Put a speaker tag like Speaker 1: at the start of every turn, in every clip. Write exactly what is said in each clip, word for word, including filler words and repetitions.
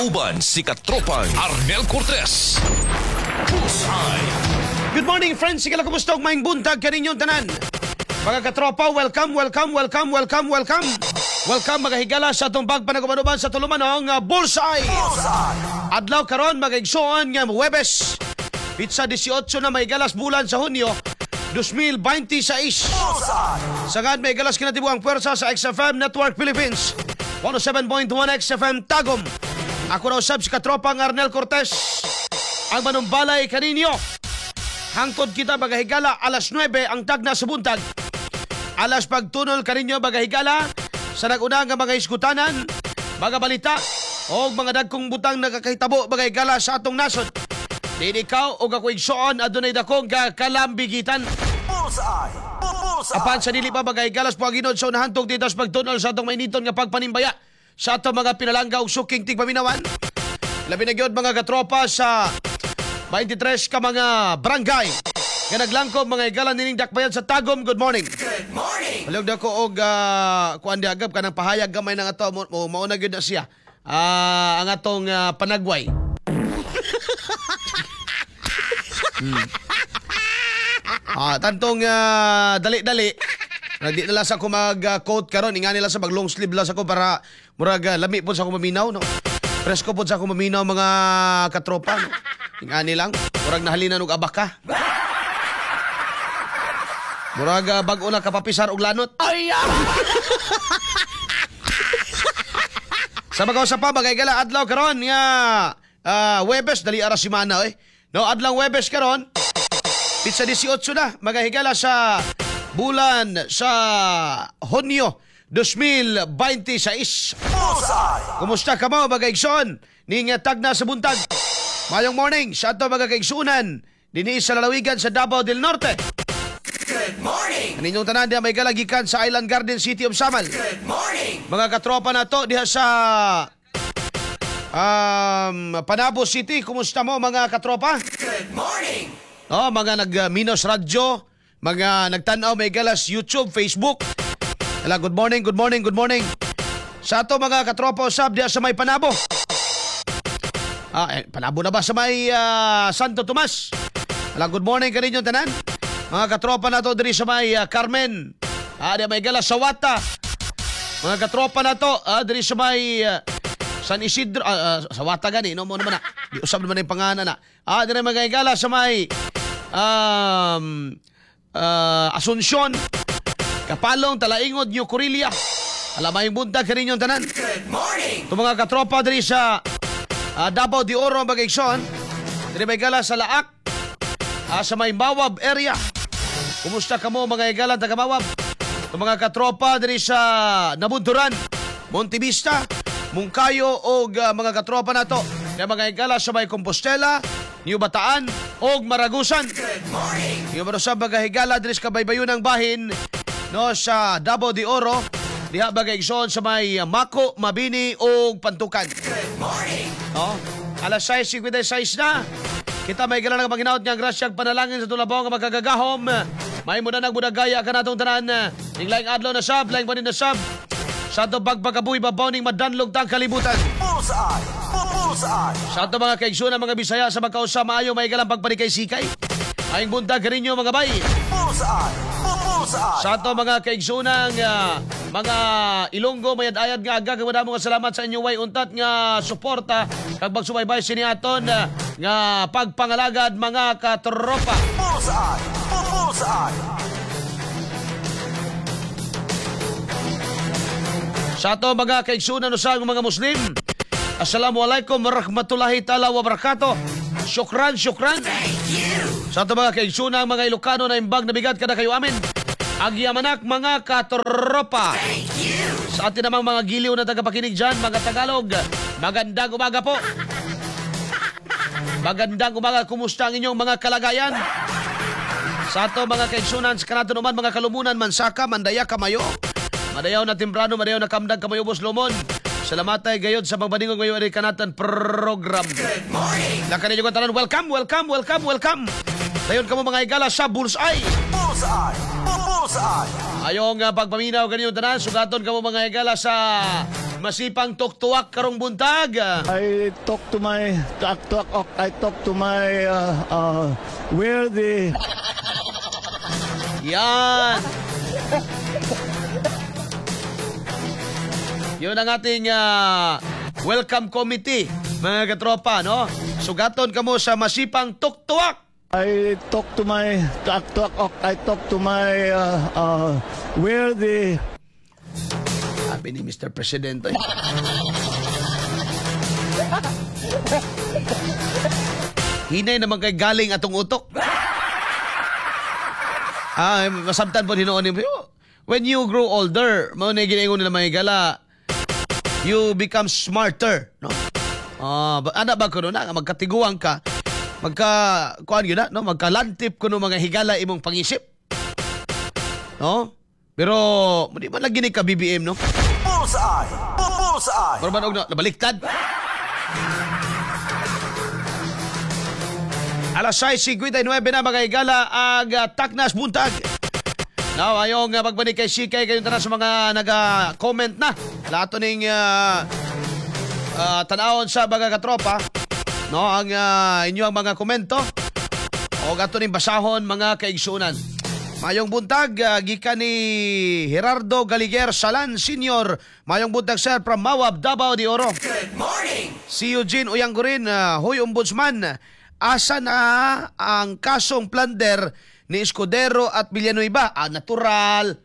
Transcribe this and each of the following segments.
Speaker 1: Uban si Katropang Arnel Cortez. Bullseye.
Speaker 2: Good morning, friends. Sige lang, kumusta? Maing buntag kaninyong tanan. Mga katropa, welcome, welcome, welcome, welcome, welcome. Welcome, mga higala sa itong pagpanagumanuban sa tulumanong uh, Bullseye. Bullseye. Adlaw karon mga igsoon nga Huwebes. Pizza eighteen na may galas bulan sa Hunyo twenty twenty-six. Bullseye. Sagad may galas kinatibuang puwersa sa X F M Network Philippines. one oh seven point one X F M Tagum. Ako na usab si Katropang Arnel Cortez. Ang manumbalay kaninyo. Hangtod kita bagahigala alas nuwebe ang tagna sa buntag. Alas pagtunol kaninyo bagahigala sa nag-una nga mga iskutanan, mga balita o mga dagkong butang nakakahitabo bagahigala sa atong nasod. Din ikaw o ako igsoon adunay dakong kalambigitan. Bullseye! Bullseye! Apan sa dili pa bagahigala po ang ginod sa unahan tong dito sa pagtunol sa atong mainiton nga pagpanimbaya sa atong mga pinalangga o suking tigpaminawan. Labi na gyud mga katropa sa twenty-three ka mga barangay nga naglangkob mga igalan nining dakbayan sa Tagum. Good morning. Good morning. Halog na ko og uh, kuan di agab kanang pahayag gamay nang ato mo mao na gyud na siya. Ah, uh, ang atong uh, panagway. hmm. Ah, tantong uh, dali-dali. Di na lang sa ko mag-coat karon, inga nila sa mag-long sleeve lang sa ko para murag uh, lami po sa ko maminaw, no? Presko po sa ko maminaw mga katropa, no? Inga nilang, murag nahalinan og abaka. Murag uh, bag-o na kapapisar og lanot. Ay! Sa mga sa pa, bagay gala, adlaw karon nga uh, Huwebes, dali ara simana, eh. No, adlaw Huwebes karon, pizza eighteen na, magahigala sa bulan sa Hunyo twenty twenty-six. Kumusta ka mo, mga igsoon? Ning tagna sa buntag. Mayong morning sa ato mga kaigsunan dinhi sa lalawigan sa Davao del Norte. Good morning. Kaninyong tanan diha may galagikan sa Island Garden City of Samal. Good morning. Mga katropa nato diha sa um, Panabo City. Kumusta mo mga katropa? Good morning. Oh, mga nag-Minos Radyo, mga nagtanaw may galas YouTube, Facebook. Hala, good morning, good morning, good morning. Sa ato mga katropa usab diha sa may Panabo. Ah, eh, Panabo na ba sa may uh, Santo Tomas? Hala, good morning kaninyong tanan. Mga katropa na to diri sa may uh, Carmen. Ah, diya may galas sa Wata. Mga katropa na to ah, diri sa may uh, San Isidro. Ah, uh, sa Wata gani, no mo naman na. Di usab naman yung pangalan na. Ah, diri may galas sa may um, uh, Asunsyon, Kapalong, Talaingod, New Corilla. Alamay buntag kaninyong tanan. Good morning. Ito mga katropa diri sa uh, Davao de Oro, Bagaigson. Diri may galas sa Laak. Uh, sa may Mawab area. Kumusta ka mo mga igalan taga Mawab? Ito mga katropa diri sa Nabunturan, Montevista, Mungkayo o uh, mga katropa na to. Kaya mga igala sa may Compostela, New Bataan o Maragusan. Good morning. Yung mga sa mga higala diri sa kabaybayon ng bahin no, sa Davao de Oro. Diha bagay igsoon sa may Mako, Mabini o Pantukan. Good morning. No? Alas sais fifty-six na. Kita may gala ng panginaot niyang grasyag panalangin sa tulabaw nga magkagagahom. May muna nang budagaya ka natong tanan. Ning laing adlaw na sab, laing banin na sab. Sa ito pagpagabuhi babaw ning madanlog tang kalibutan. Bullseye! Bullseye! Sa ito mga kaigsunan mga Bisaya sa magkausa maayo may galang pagpanikay-sikay. Ayong buntag kaninyo mga bay. Bullseye! Bullseye! Sa ito mga kaigsunan uh, mga Ilonggo mayad-ayad nga aga kagwada mo nga salamat sa inyo way untat nga suporta kag magsubaybay siniaton uh, nga pagpangalagad mga katropa. Bullseye! Bullseye! Sa ito mga kaigsunan usang mga Muslim, Assalamualaikum warahmatullahi ta'ala wabarakatuh. Syukran, syukran. Thank you. Sa ito mga kaigsunan mga Ilocano na imbag na bigat kada kayo amin. Agyamanak mga katropa. Thank you. Sa atin namang mga giliw na tagapakinig dyan, mga Tagalog, magandang umaga po. Magandang umaga, kumusta ang inyong mga kalagayan? Sa ito mga kaigsunan, sa kanato naman mga kalumunan, mansaka, mandaya, kamayo. Madayaw na timbrano, madayaw na kamdag, kamayo, bos, lumon. Salamat tayo gayod sa pagbaningong ngayon ay kanatan program. Good morning. Nakanin nyo kantanan, welcome, welcome, welcome, welcome. Dayon ka mo mga igala sa Bullseye. Bullseye, Bullseye. Ayong uh, pagpaminaw kaniyong tanan, sugaton ka mo mga igala sa masipang tuktuak karong buntag.
Speaker 3: I talk to my talk, talk, I talk to my uh, uh, where the
Speaker 2: Yan. Yun ang ating uh, welcome committee, mga katropa, no? Sugaton kamo sa masipang tuktuak.
Speaker 3: I talk to my talk, talk, I talk to my uh, uh, where the
Speaker 2: Sabi ni Mister President. Eh. Hinay naman kay galing atong utok. Ah, masabtan po hinoon ni when you grow older, mao na ginaingon nila mga gala, you become smarter, no? Ah, uh, ana ba kuno na magkatiguang ka, magka kuan gyud na, no? Magkalantip kuno mga higala imong pangisip. No? Pero di man lagi ni ka B B M, no?
Speaker 4: Bullseye! Bullseye!
Speaker 2: Pero man og na nabaliktad. Alas sais fifty-nine na mga higala ang uh, Taknas Buntag. Now, ayong uh, pagbalik kay C K, kayong tanan sa mga naga-comment na. Lato ning uh, uh, tanawon sa mga katropa, no, ang uh, inyong mga komento. O gato ning basahon mga kaigsunan. Mayong buntag, uh, gikan ni Gerardo Galiger Salan Senior. Mayong buntag sir from Mawab, Davao de Oro.
Speaker 4: Good morning!
Speaker 2: Si Eugene Uyanggurin, uh, Hoy Ombudsman, asa na ang kasong plunder ni Escudero at Villanueva? Ah, natural.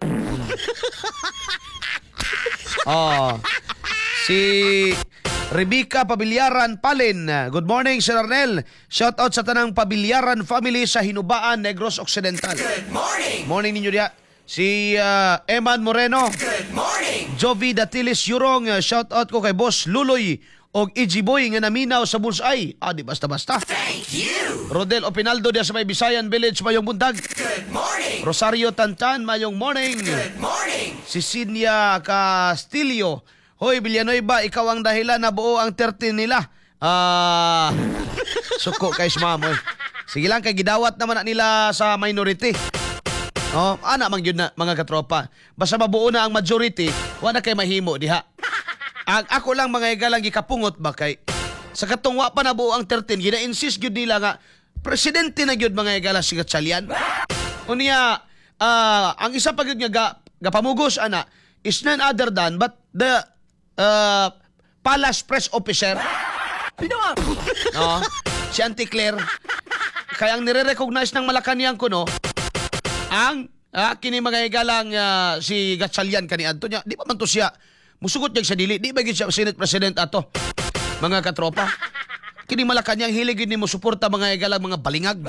Speaker 2: Oh. Si Rebecca Pabilyaran Palin. Good morning, Sir Arnel. Shout out sa tanang Pabilyaran family sa Hinubaan, Negros Occidental.
Speaker 4: Good morning!
Speaker 2: Morning ninyo diya. Si uh, Eman Moreno.
Speaker 4: Good morning!
Speaker 2: Jovi Datilis Yurong. Uh, shout out ko kay Boss Luloy og Ijiboy nga naminaw sa Bullseye. Ah, di basta-basta.
Speaker 4: Thank you!
Speaker 2: Rodel Opinaldo diya sa may Bisayan Village, mayong buntag.
Speaker 4: Good morning!
Speaker 2: Rosario Tantan, mayong morning.
Speaker 4: Good morning!
Speaker 2: Si Cinia Castillo. Hoy, Villanueva, ikaw ang dahilan na buo ang thirteen nila. Ah, suko kay Smamoy. Sige lang, kay gidawat naman na nila sa minority. Oh, ana man yun na, mga katropa. Basta mabuo na ang majority, wala kay mahimo diha. Ang ako lang mga igalang gikapungot ba kay sa katungwa pa na buo ang thirteen, gina-insist gyud nila nga presidente na gyud mga igala si Gatchalian. Unya, uh, ang isa pa gyud nga ga, gapamugos ana is none other than but the uh, Palace Press Officer. No, si Auntie Claire. Kaya ang nire-recognize ng Malacanang kuno ang ah, kini mga igalang uh, si Gatchalian kaniadto niya. Di pa man to siya musugot niya sa dili. Di ba gyud siya Senate President ato? Mga katropa. Kini Malacanang hilig ni mo suporta mga igalang mga balingag.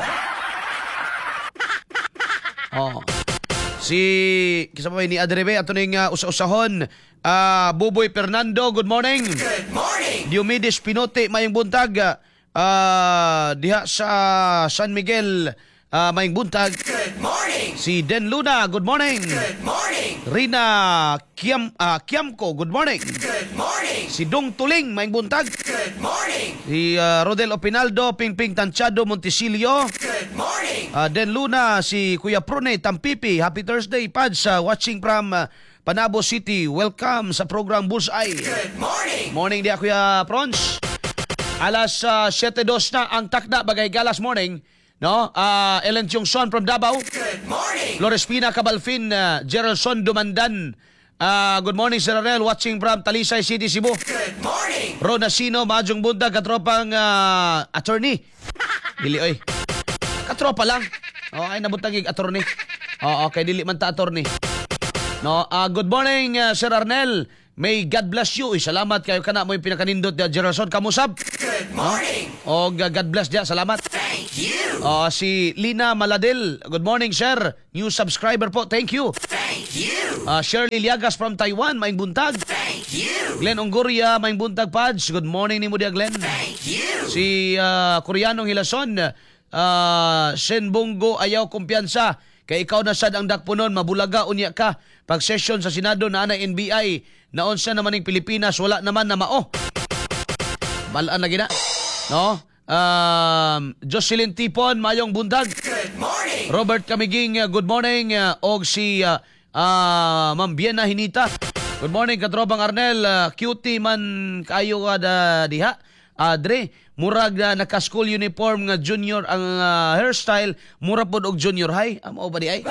Speaker 2: Oh. Si kisa pa ni Adrebe ato ning uh, usa-usahon. Uh, Buboy Fernando, good morning.
Speaker 4: Good morning!
Speaker 2: Diomedes Pinote, mayong buntag. Uh, diha sa San Miguel, uh, mayong buntag.
Speaker 4: Good morning!
Speaker 2: Si Den Luna, good morning.
Speaker 4: Good morning!
Speaker 2: Rina Kiam, uh, Kiamko, good morning.
Speaker 4: Good morning!
Speaker 2: Si Dong Tuling, mayong buntag.
Speaker 4: Good morning!
Speaker 2: Si uh, Rodel Opinaldo, Pingping Tanchado, Montesilio.
Speaker 4: Good morning!
Speaker 2: Uh, Den Luna, si Kuya Prune, Tampipi. Happy Thursday, Pads, uh, watching from uh, Panabo City. Welcome sa program Bullseye.
Speaker 4: Good morning!
Speaker 2: Morning dia Kuya Prons. Alas uh, seven two na ang takda bagay galas morning. No? Uh, Ellen Tiongson from Davao.
Speaker 4: Good morning!
Speaker 2: Flores Pina Cabalfin, uh, Geraldson Dumandan. Uh, good morning Sir Arnel, watching from Talisay City, Cebu.
Speaker 4: Good morning!
Speaker 2: Ron Asino, Majong Bunda, katropang uh, attorney. Dili oy. Katropa lang. Oh, ay nabutangig attorney. Oh, okay, dili man ta attorney. No, uh, good morning uh, Sir Arnel. May God bless you. Uy, salamat kayo kana mo yung pinakanindot dia Geraldson Kamusab.
Speaker 4: Good morning!
Speaker 2: O uh, God bless dia. Salamat.
Speaker 4: Thank you!
Speaker 2: Uh, si Lina Maladil. Good morning, sir. New subscriber po. Thank you.
Speaker 4: Thank you!
Speaker 2: Uh, Shirley Liagas from Taiwan. Maing buntag.
Speaker 4: Thank you!
Speaker 2: Glenn Ongoria. Maing buntag, Pads. Good morning ni mo dia, Glenn.
Speaker 4: Thank you!
Speaker 2: Si uh, Koreanong Hilason. Uh, Senbonggo Ayaw Kumpiyansa. Kay ikaw na sad ang dakpunon. Mabulaga unya ka. Pag session sa Senado na ana N B I. Naon sa naman ng Pilipinas. Wala naman na mao. Balaan na gina. No? Um, Jocelyn Tipon, mayong buntag.
Speaker 4: Good morning!
Speaker 2: Robert Kamiging, uh, good morning. Uh, og si uh, uh, Ma'am Biena Hinita. Good morning, katropang Arnel. Uh, cutie man kayo ka da diha. Adre, murag na naka-school uniform nga junior ang uh, hairstyle, mura pod og junior high. Amo ba di ay?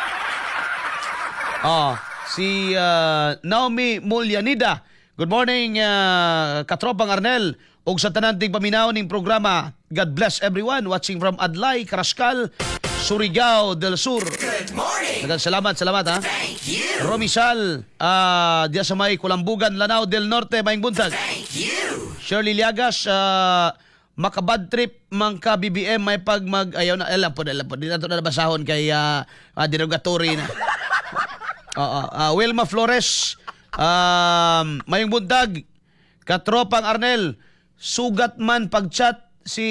Speaker 2: Ah, si uh, Naomi Mulyanida. Good morning, uh, katropang Arnel. Og sa tananting paminaw ning programa, God bless everyone watching from Adlay, Carrascal, Surigao del Sur.
Speaker 4: Good morning.
Speaker 2: Daghang salamat, salamat ha.
Speaker 4: Thank you.
Speaker 2: Romisal, uh, diya sa may Kulambugan, Lanao del Norte, maing buntag.
Speaker 4: Thank you.
Speaker 2: Shirley Liagas, uh, makabad trip mang ka B B M may pag mag ayaw na alam po alam po di na to na basahon kay uh, uh, derogatory na. Oo, uh, Wilma Flores, um, mayong buntag, katropang Arnel, sugat man pag-chat si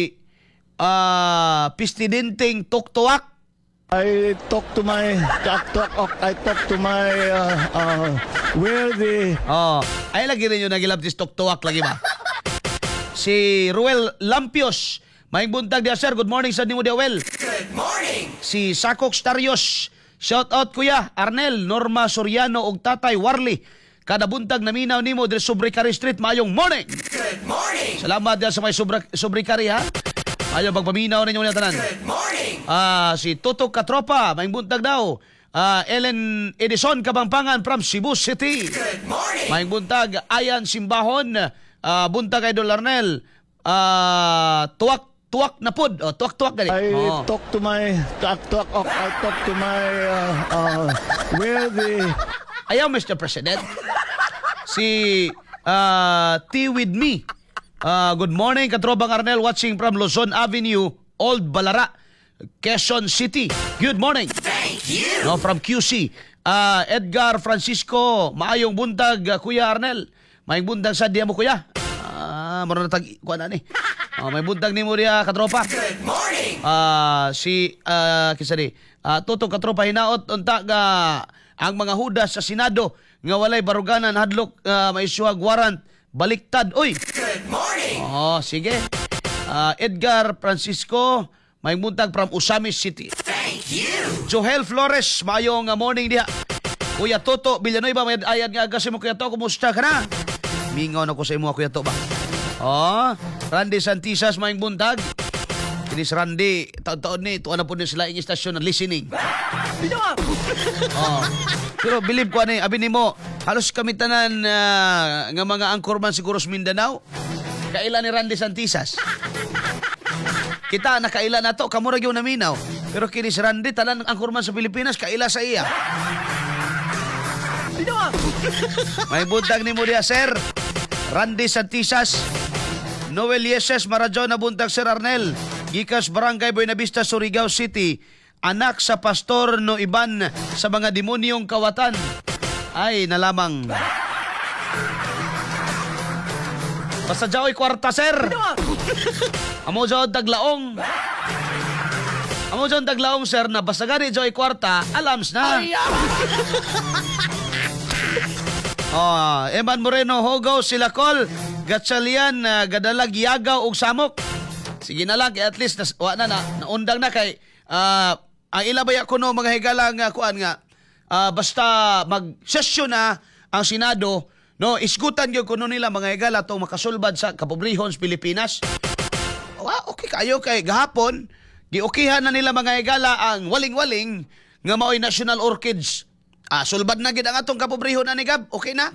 Speaker 2: uh, Pistininteng Tuktuak.
Speaker 3: I talk to my talk, talk, I talk to my uh, uh, where the
Speaker 2: Oh, ay lagi rin yung nagilabtis Tuktuak lagi ba? Si Ruel Lampios, maing buntag dia sir, good morning sa nimo dia Well.
Speaker 4: Good morning.
Speaker 2: Si Sakok Starios, shout out kuya Arnel, Norma Soriano ug Tatay Warli. Kada buntag naminaw nimo dire Sobricari Street, mayong morning.
Speaker 4: Good morning.
Speaker 2: Salamat dia sa may Sobra, Sobricari ha. Ayaw pagpaminaw ninyo niya tanan.
Speaker 4: Good morning.
Speaker 2: Ah, si Tutok Katropa, maing buntag daw. Ah, Ellen Edison Kabampangan from Cebu City.
Speaker 4: Good morning.
Speaker 2: Maing buntag, Ayan Simbahon, ah, buntag kay Idol Arnel. Ah, tuwak tuwak na pod. Oh, tuwak-tuwak gali.
Speaker 3: I
Speaker 2: Oh.
Speaker 3: talk to my talk, talk, I talk to my uh, uh, where the
Speaker 2: Ayaw, Mister President. Si ah, Tea With Me. Ah, good morning, Katrobang Arnel, watching from Luzon Avenue, Old Balara, Quezon City. Good morning.
Speaker 4: Thank you.
Speaker 2: No, from Q C. Ah, Edgar Francisco, maayong buntag, ah, Kuya Arnel. Maayong buntag sa diya mo, Kuya. Ah, maroon na tag, kuha na ni. Ah, may buntag ni mo diya, katropa.
Speaker 4: Good morning.
Speaker 2: Ah, si, ah, kisa ni, ah, Tuto katropa, hinaot, unta nga, ang mga hudas sa Senado, nga walay baruganan, hadlok, ah, may suwag warrant, baliktad. Uy!
Speaker 4: Good morning.
Speaker 2: Oh, sige. Ah, Edgar Francisco, may buntag from Usamis City.
Speaker 4: Thank you.
Speaker 2: Joel Flores, mayong uh, morning diha. Kuya Toto Villanueva, may ayad nga agasi mo, Kuya Toto, kumusta ka na? Mingaw na ko sa imo, Kuya Toto ba? Oh, Randy Santisas, mayong buntag. Kinis Randy, taon-taon ni, tuwa na po din sila yung istasyon na listening. Oh. Pero believe ko ano eh, abi ni mo, halos kami tanan uh, nga mga anchorman siguro sa Mindanao. Kailan ni Randy Santisas. Kita nakaila na to, kamurag yung naminaw. Pero kini si Randy, tanan ang anchorman sa Pilipinas, kaila sa iya. May buntag ni mo diya, sir. Randy Santisas. Noel Yeses, Marajon na buntag, Sir Arnel. Gikas Barangay Buenavista, Surigao City. Anak sa pastor no iban sa mga demonyong kawatan. Ay, nalamang. Basta jaoy kwarta, sir. Amo jaoy taglaong. Amo jaoy taglaong, sir, na basta gani jaoy kwarta, alams na. Oh, Eman Moreno, Hogaw, Silacol, Gatchalian, uh, Gadalag, Yagaw, ug Samok. Sige na lang, at least nas, wa na na, naundang na kay uh, ang ilabay ako no, mga higala nga kuan nga, uh, basta mag-session na ang Senado, no, isgutan yung kuno nila mga higala itong makasulbad sa kapobrehon sa Pilipinas. Wa, okay kayo kay gahapon, giukihan na nila mga higala ang waling-waling nga mao'y National Orchids. Ah, sulbad na gid ang atong kapobrehon na ni Gab. Okay na?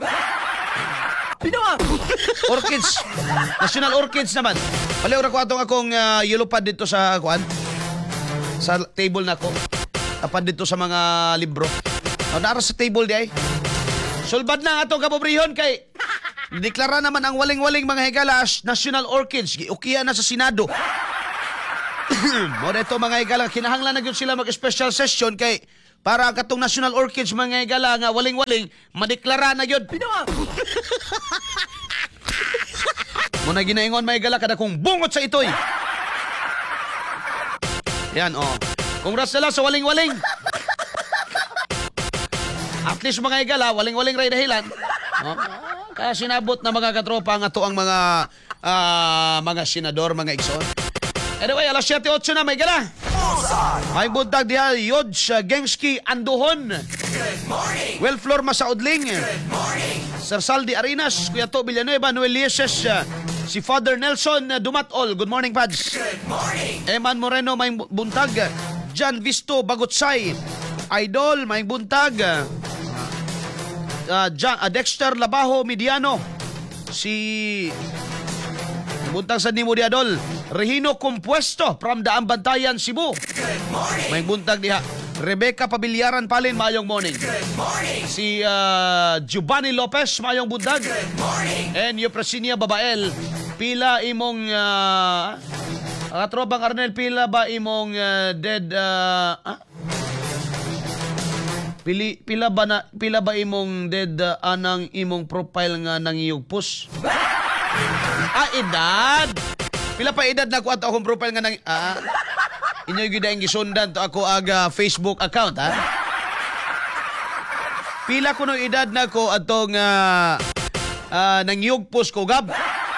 Speaker 2: Orchids. National Orchids naman. Paliw ra ko atong akong uh, yellow pad dito sa kuan. Sa table na ko. Tapad dito sa mga libro. O, nara sa table di ay. Sulbad na ang atong kapobrehon kay deklara naman ang waling-waling mga higala as National Orchids. Giukiya na sa Senado. Mo dito mga higala, kinahanglan na gyud sila mag-special session kay para katong National Orchids mga higala nga waling-waling madeklara na gyud. Muna ginaingon may gala kada kong bungot sa itoy. Yan, oh. Congrats sila sa waling-waling. At least mga igala, waling-waling ray dahilan. Oh. Kaya sinabot na mga katropa nga to ang mga uh, mga senador, mga igsoon. Anyway, alas siyete otso na, may gala. May buntag diha Yod sa Gengski Anduhon.
Speaker 4: Good morning.
Speaker 2: Well Flor Masaudling.
Speaker 4: Good morning.
Speaker 2: Sir Saldi Arinas, Kuya To Villanueva, Noel Lieses, uh, si Father Nelson uh, Dumatol. Good morning, Pads.
Speaker 4: Good morning.
Speaker 2: Eman Moreno, may buntag. Jan Visto Bagutsay. Idol, may buntag. Uh, Jan, uh, Dexter Labajo Midiano. Si buntag sa Nimo Diadol. Regino Compuesto from Daang Bantayan, Cebu.
Speaker 4: Good morning.
Speaker 2: May buntag diha. Rebecca Pabilyaran Palin, mayong morning.
Speaker 4: Good morning.
Speaker 2: Si uh, Giovanni Lopez, mayong buntag.
Speaker 4: Good morning.
Speaker 2: And Eupresinia Babael, pila imong uh, katropang Arnel, pila ba imong uh, dead uh, ah? Pili, pila ba na pila ba imong dead uh, anang imong profile nga nang iyong post? Ah, edad. Pila pa edad na ko ato akong profile nga nang ah, inyo gyud ang gisundan to ako aga Facebook account ha. Pila ko no edad na ko atong uh, uh, nang iyong post ko gab.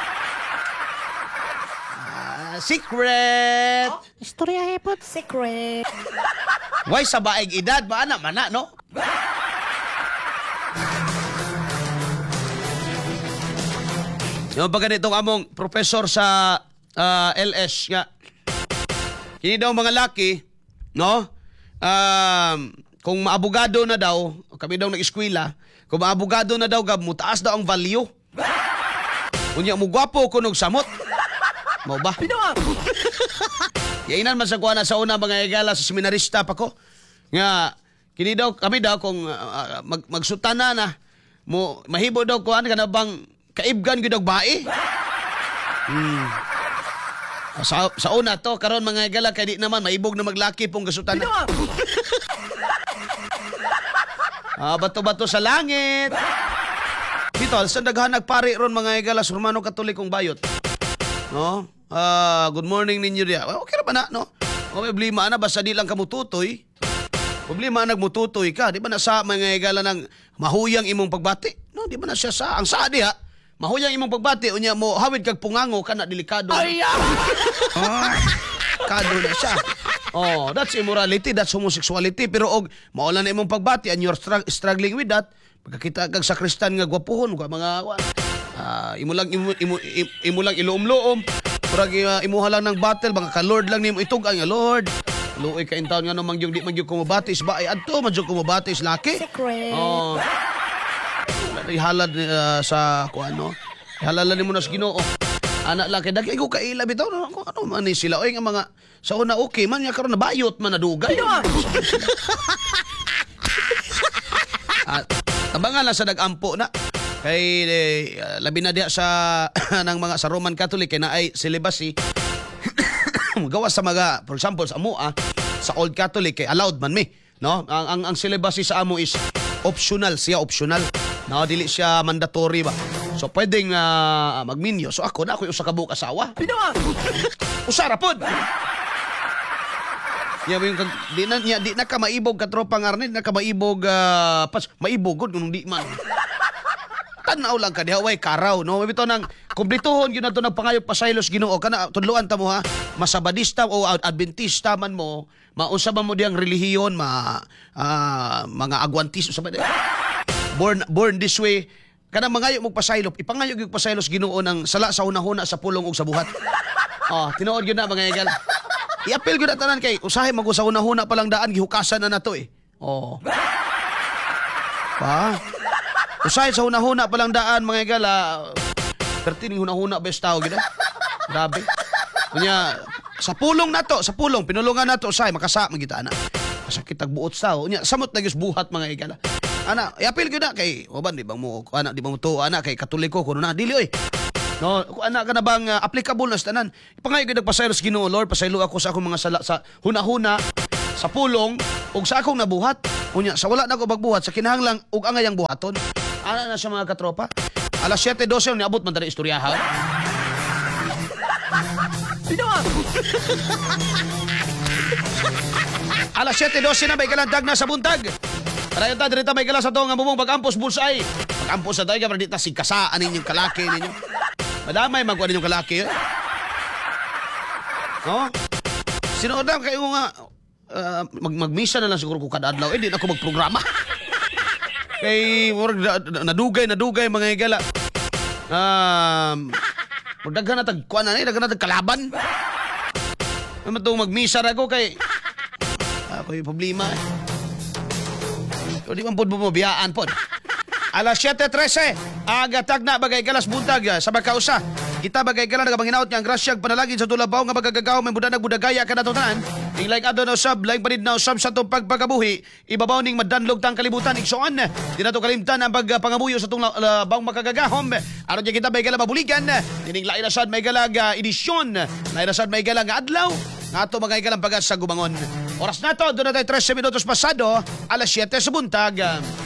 Speaker 2: Ah, secret.
Speaker 5: Istorya hepot. Secret.
Speaker 2: Why sa baig edad ba ana mana no? Yung pag ganitong among professor sa uh, L S nga. Kini daw mga laki, no? Um, kung maabogado na daw, kami daw nag-eskwela, kung maabogado na daw gab mo taas daw ang value. Unya mo gwapo kunog samot. Mao ba? Yainan man sa kuha na sa una mga igala sa seminarista pa ko. Nga, kini daw, kami daw kung uh, mag, magsutana na, mo, mahibo daw kuha ka na bang kaibgan gyud og bae. Hmm. Sa, sa una to, karon mga igala, kaya di naman, maibog na maglaki pong gasutan na. Ah, bato-bato sa langit. Dito, sa daghan nagpari ron mga igala, Romano Katolikong bayot. No? Ah, good morning ninyo diya. Well, okay ra ba na, no? O may problema na, basta di lang ka mututoy. Problema nagmututoy ka. Di ba na sa mga igala ng mahuyang imong pagbati? No, di ba na siya sa, ang sa diha, mahuyang imong pagbati, unya mo, hawid kag pungango, ka na delikado. Ay, ah! Kado na siya. Oh, that's immorality, that's homosexuality. Pero og maulan na imong pagbati and you're strug- struggling with that, pagkakita kag sakristan nga gwapuhon, ka mga uh, imo lang imo, imo, imo, imo lang iloom-loom. Purag uh, imuha lang ng battle, baka ka-Lord lang nimo itog ang Lord. Luoy ka in town nga no mangyong di mangyong kumabatis ba ay adto mangyong kumabatis laki.
Speaker 5: Secret.
Speaker 2: Oh. Ihalad uh, sa kuan no. Ihalalan nimo na sa Ginoo. Anak laki dagay ko kaila bitaw no ano man ni sila oy nga mga sa una okay man nya karon nabayot man nadugay. At tabangan lang sa nagampo na kay eh, labi na diha sa ng mga sa Roman Catholic kay naay celibacy. Gawas sa mga for example sa amo ah, sa Old Catholic kay allowed man mi no ang ang, ang celibacy sa amo is optional siya optional no dili siya mandatory ba so pwedeng uh, magminyo so ako na ako usa ka buok asawa usara pod ya yung di na ya, di na ka maibog ka tropa ngarne na ka maibog uh, pas maibog gud kung di man tanaw lang ka diha way karaw no bitaw nang kumplituhon gyud nato nagpangayog pasaylos Ginoo kana tudloan ta mo ha masabadista o adventista man mo maunsa man mo diyang relihiyon ma uh, mga agwantis sa born born this way kana mangayo mo pasaylop ipangayog yung pasaylos Ginoo nang sala sa hunahuna sa pulong ug sa buhat oh tinuod gyud na mga igal i-appeal gyud na tanan kay usahay mag sa hunahuna pa lang daan gihukasan na nato eh oh pa usahay sa hunahuna pa lang daan mga igala pertining hunahuna best tao gid grabe unya sa pulong nato sa pulong pinulungan nato usahay makasa magita ana masakit ag buot tao unya samot na gyud buhat mga igala ana i-appeal gyud na kay oban di ba mo ana di ba mo to ana kay katoliko kuno na dili oy no ana ka na bang uh, applicable na sa tanan ipangayo gyud nagpasaylos Ginoo Lord pasaylo ako sa akong mga sala sa hunahuna sa pulong ug sa akong nabuhat unya sa wala na ko magbuhat sa kinahanglang ug angayang buhaton ana na sa mga katropa alas siyete dose ni abot man tani istoryahan alas siyete dose na may kalandag na sa buntag Parayon ta dirita may kala sa to nga bumong pag-ampos bulsay pag-ampos sa tayo ka para di ta sigkasaan ninyong kalaki ninyo madamay magkuha ninyong kalaki eh? No? Sino na kayo nga uh, mag magmisa na lang siguro ko kada adlaw. Eh, di na ako magprograma. Kay murag na- nadugay, nadugay mga higala. Um, daghan na tag kuan na ni, daghan na tag kalaban. Ano to magmisa ra ko kay ako yung problema. Eh. O di man pod mo biyaan pod. Alas siyete trese, aga tagna bagay galas buntag ya, sa magkausa. Kita bagay gala nagabanginaot nga ang grasyag panalangin sa tulabaw nga magagagaw may budanag budagaya kada tanan. Ing like adto na usab, like panid na usab sa tong pagpagabuhi, ibabaw ning madanlog tang kalibutan igsoon. Di na to kalimtan ang pagpangabuyo sa tong labaw makagagahom. Aron niya kita bagay gala mabuligan, dining lain na sad may galag uh, edisyon, lain na sad may galag adlaw. Nato mga galang pagas sa gubangon. Oras na to, doon na tayo trese minutos pasado, alas siyete sa buntag.